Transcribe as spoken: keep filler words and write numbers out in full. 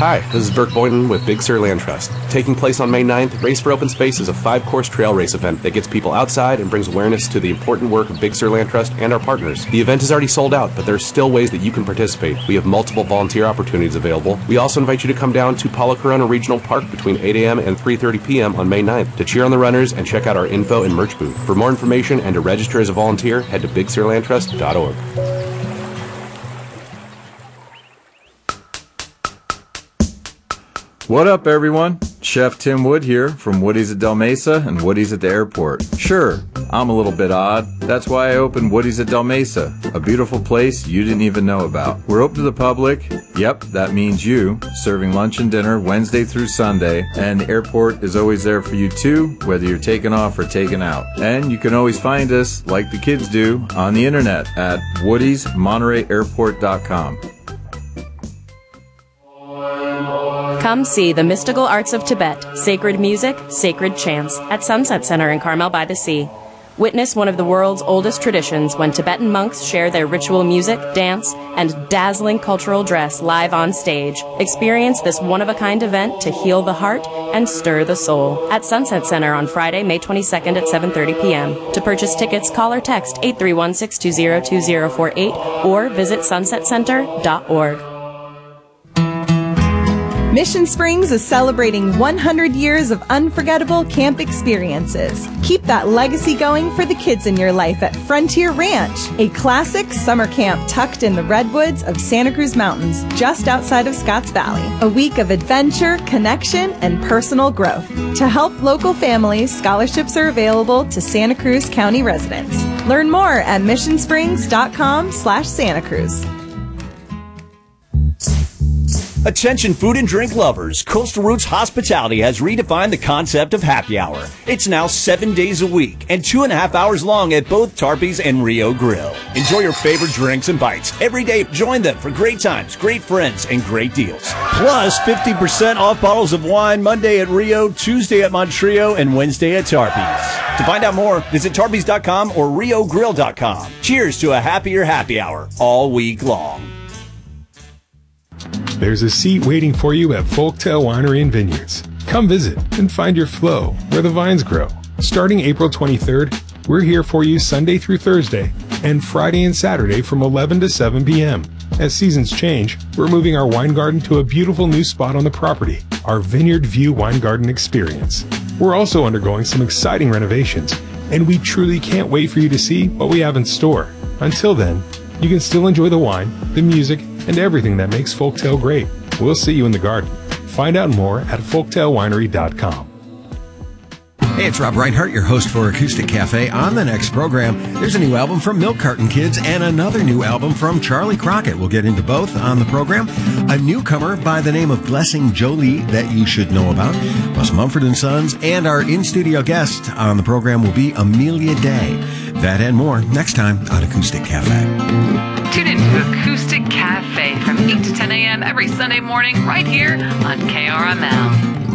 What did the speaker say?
Hi, this is Burke Boynton with Big Sur Land Trust. Taking place on May ninth, Race for Open Space is a five-course trail race event that gets people outside and brings awareness to the important work of Big Sur Land Trust and our partners. The event is already sold out, but there are still ways that you can participate. We have multiple volunteer opportunities available. We also invite you to come down to Paula Corona Regional Park between eight a.m. and three thirty p.m. on May ninth to cheer on the runners and check out our info and merch booth. For more information and to register as a volunteer, head to big sur land trust dot org. What up, everyone? Chef Tim Wood here from Woody's at Del Mesa and Woody's at the airport. Sure, I'm a little bit odd. That's why I opened Woody's at Del Mesa, a beautiful place you didn't even know about. We're open to the public. Yep, that means you, serving lunch and dinner Wednesday through Sunday, and the airport is always there for you too, whether you're taking off or taking out. And you can always find us, like the kids do, on the internet at woodys monterey airport dot com. Come see the mystical arts of Tibet, sacred music, sacred chants, at Sunset Center in Carmel by the Sea. Witness one of the world's oldest traditions when Tibetan monks share their ritual music, dance, and dazzling cultural dress live on stage. Experience this one-of-a-kind event to heal the heart and stir the soul. At Sunset Center on Friday, May twenty-second at seven thirty p.m. To purchase tickets, call or text eight three one, six two zero, two zero four eight or visit sunset center dot org. Mission Springs is celebrating one hundred years of unforgettable camp experiences. Keep that legacy going for the kids in your life at Frontier Ranch, a classic summer camp tucked in the redwoods of Santa Cruz Mountains, just outside of Scotts Valley. A week of adventure, connection, and personal growth. To help local families, scholarships are available to Santa Cruz County residents. Learn more at mission springs dot com slash Santa Cruz. Attention food and drink lovers, Coastal Roots Hospitality has redefined the concept of happy hour. It's now seven days a week and two and a half hours long at both Tarpey's and Rio Grill. Enjoy your favorite drinks and bites every day. Join them for great times, great friends, and great deals. Plus fifty percent off bottles of wine Monday at Rio, Tuesday at Montreal, and Wednesday at Tarpey's. To find out more, visit tarpeys dot com or rio grill dot com. Cheers to a happier happy hour all week long. There's a seat waiting for you at Folktale Winery and Vineyards. Come visit and find your flow where the vines grow. Starting April twenty-third, we're here for you Sunday through Thursday and Friday and Saturday from eleven to seven p.m. As seasons change, we're moving our wine garden to a beautiful new spot on the property, our Vineyard View Wine Garden Experience. We're also undergoing some exciting renovations, and we truly can't wait for you to see what we have in store. Until then, you can still enjoy the wine, the music, and everything that makes Folktale great. We'll see you in the garden. Find out more at folktale winery dot com. Hey, it's Rob Reinhart, your host for Acoustic Cafe. On the next program, there's a new album from Milk Carton Kids and another new album from Charlie Crockett. We'll get into both on the program. A newcomer by the name of Blessing Jolie that you should know about, plus Mumford and Sons, and our in-studio guest on the program will be Amelia Day. That and more next time on Acoustic Cafe. Tune in to Acoustic Cafe from eight to ten a.m. every Sunday morning right here on K R M L.